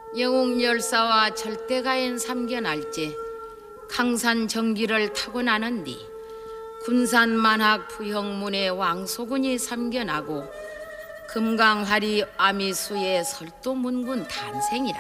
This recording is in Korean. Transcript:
영웅열사와 절대가엔 삼견할지 강산 정기를 타고 나는디 군산만학 부형문의 왕소군이 삼견하고 금강화리 아미수의 설도문군 탄생이라.